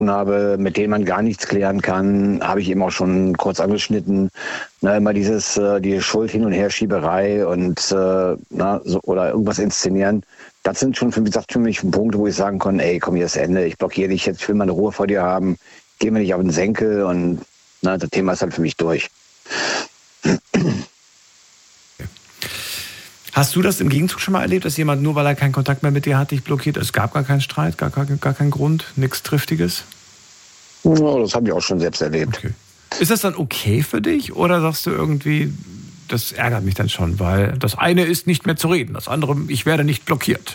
habe, mit denen man gar nichts klären kann, habe ich eben auch schon kurz angeschnitten. Immer die Schuld hin und her Schieberei und oder irgendwas inszenieren. Das sind schon, wie gesagt, für mich Punkte, wo ich sagen kann, ey, komm, hier ist Ende, ich blockiere dich jetzt, ich will meine Ruhe vor dir haben, geh mir nicht auf den Senkel und das Thema ist halt für mich durch. Hast du das im Gegenzug schon mal erlebt, dass jemand, nur weil er keinen Kontakt mehr mit dir hat, dich blockiert? Es gab gar keinen Streit, gar keinen Grund, nichts Triftiges? Ja, das habe ich auch schon selbst erlebt. Okay. Ist das dann okay für dich oder sagst du irgendwie, das ärgert mich dann schon, weil das eine ist nicht mehr zu reden, das andere, ich werde nicht blockiert?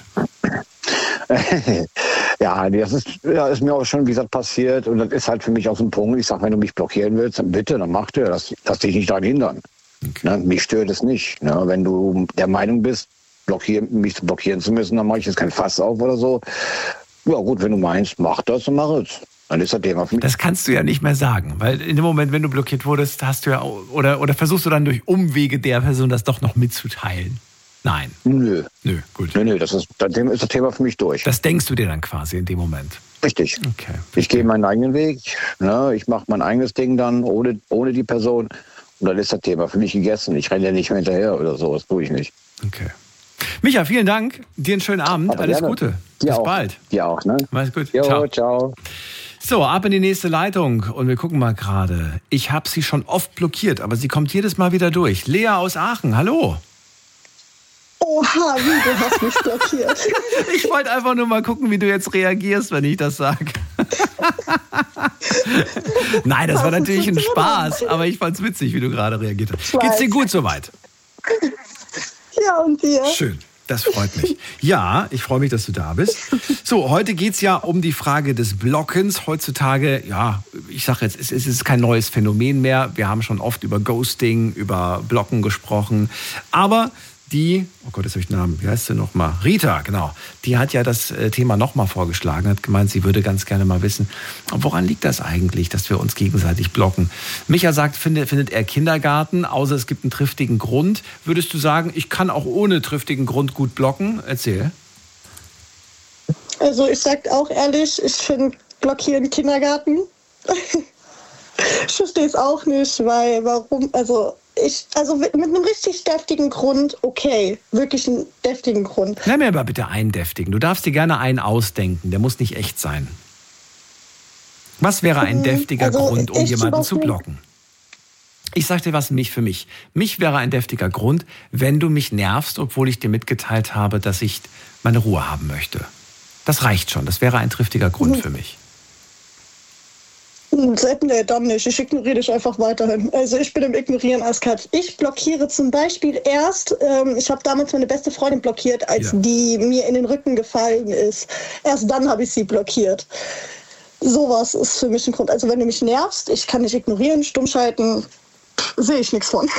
Ja, das ist mir auch schon, wie gesagt, passiert und das ist halt für mich auch so ein Punkt. Ich sage, wenn du mich blockieren willst, dann bitte, dann mach dir das. Lass dich nicht daran hindern. Okay. Mich stört es nicht. Wenn du der Meinung bist, mich blockieren zu müssen, dann mache ich jetzt kein Fass auf oder so. Ja gut, wenn du meinst, mach das, dann mach es. Dann ist das Thema für mich. Das kannst du ja nicht mehr sagen, weil in dem Moment, wenn du blockiert wurdest, hast du ja, oder versuchst du dann durch Umwege der Person das doch noch mitzuteilen? Nein. Nö, gut. Nö, das Thema für mich durch. Das denkst du dir dann quasi in dem Moment? Richtig. Okay. Ich gehe meinen eigenen Weg, ich mache mein eigenes Ding dann, ohne die Person. Und dann ist das Thema für mich gegessen. Ich renne ja nicht mehr hinterher oder so, das tue ich nicht. Okay. Micha, vielen Dank. Dir einen schönen Abend. Aber alles gerne. Gute. Dir Bis auch. bald. Dir auch, ne? Mach's gut. Jo, ciao. So, ab in die nächste Leitung und wir gucken mal gerade. Ich habe sie schon oft blockiert, aber sie kommt jedes Mal wieder durch. Lea aus Aachen, hallo. Oha, wie, du hast mich blockiert. Ich wollte einfach nur mal gucken, wie du jetzt reagierst, wenn ich das sage. Nein, das war natürlich ein Spaß, aber ich fand's witzig, wie du gerade reagiert hast. Geht's dir gut soweit? Ja, und dir? Schön. Das freut mich. Ja, ich freue mich, dass du da bist. So, heute geht's ja um die Frage des Blockens. Heutzutage, ja, ich sage jetzt, es ist kein neues Phänomen mehr. Wir haben schon oft über Ghosting, über Blocken gesprochen. Aber oh Gott, jetzt habe ich den Namen, wie heißt sie nochmal? Rita, genau. Die hat ja das Thema nochmal vorgeschlagen, hat gemeint, sie würde ganz gerne mal wissen, woran liegt das eigentlich, dass wir uns gegenseitig blocken? Micha sagt, findet er Kindergarten, außer es gibt einen triftigen Grund. Würdest du sagen, ich kann auch ohne triftigen Grund gut blocken? Erzähl. Also ich sag auch ehrlich, ich finde Blockieren Kindergarten. Ich verstehe es auch nicht, weil warum, also mit einem richtig deftigen Grund, okay, wirklich einen deftigen Grund. Nenn mir aber bitte einen deftigen. Du darfst dir gerne einen ausdenken, der muss nicht echt sein. Was wäre ein deftiger Grund, um jemanden zu blocken? Ich sag dir was für mich. Mich wäre ein deftiger Grund, wenn du mich nervst, obwohl ich dir mitgeteilt habe, dass ich meine Ruhe haben möchte. Das reicht schon, das wäre ein triftiger Grund für mich. Nee, dann nicht. Ich ignoriere dich einfach weiterhin. Also ich bin im Ignorieren eiskalt. Ich blockiere zum Beispiel erst, ich habe damals meine beste Freundin blockiert, als die mir in den Rücken gefallen ist. Erst dann habe ich sie blockiert. Sowas ist für mich ein Grund. Also wenn du mich nervst, ich kann dich ignorieren, stumm schalten, sehe ich nichts von.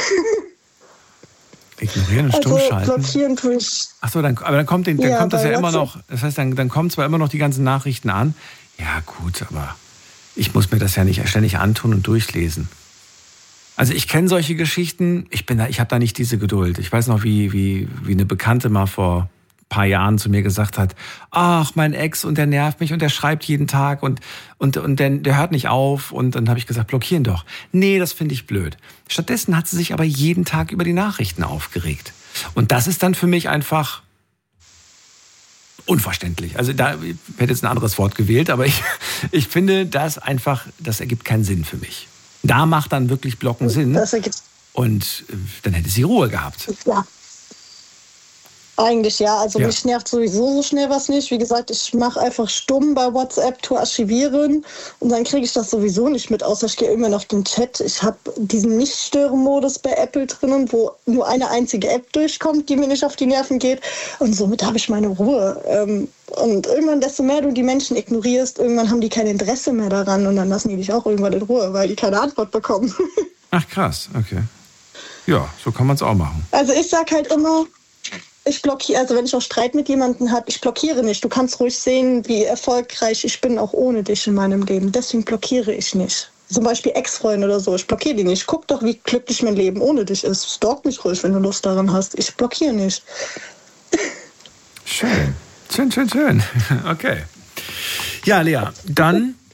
Ignorieren und stumm schalten? Blockieren tue ich. Achso, aber dann kommt das ja immer noch, das heißt, dann kommen zwar immer noch die ganzen Nachrichten an. Ja gut, aber ich muss mir das ja nicht ständig antun und durchlesen. Also ich kenne solche Geschichten, ich habe da nicht diese Geduld. Ich weiß noch, wie eine Bekannte mal vor ein paar Jahren zu mir gesagt hat, ach, mein Ex, und der nervt mich und der schreibt jeden Tag und der hört nicht auf. Und dann habe ich gesagt, blockieren doch. Nee, das finde ich blöd. Stattdessen hat sie sich aber jeden Tag über die Nachrichten aufgeregt. Und das ist dann für mich einfach unverständlich. Also ich hätte jetzt ein anderes Wort gewählt, aber ich finde, das ergibt keinen Sinn für mich. Da macht dann wirklich Blocken Sinn. Und dann hätte sie Ruhe gehabt. Ja. Eigentlich ja, also mich nervt sowieso so schnell was nicht. Wie gesagt, ich mache einfach stumm bei WhatsApp, tu archivieren und dann kriege ich das sowieso nicht mit, außer ich gehe irgendwann auf den Chat. Ich habe diesen Nicht-Stören-Modus bei Apple drinnen, wo nur eine einzige App durchkommt, die mir nicht auf die Nerven geht und somit habe ich meine Ruhe. Und irgendwann, desto mehr du die Menschen ignorierst, irgendwann haben die kein Interesse mehr daran und dann lassen die dich auch irgendwann in Ruhe, weil die keine Antwort bekommen. Ach krass, okay. Ja, so kann man es auch machen. Also ich sag halt immer, ich blockiere, also wenn ich auch Streit mit jemandem habe, ich blockiere nicht. Du kannst ruhig sehen, wie erfolgreich ich bin, auch ohne dich in meinem Leben. Deswegen blockiere ich nicht. Zum Beispiel Ex-Freunde oder so, ich blockiere die nicht. Guck doch, wie glücklich mein Leben ohne dich ist. Stalk mich ruhig, wenn du Lust daran hast. Ich blockiere nicht. Schön. Okay. Ja, Lea, dann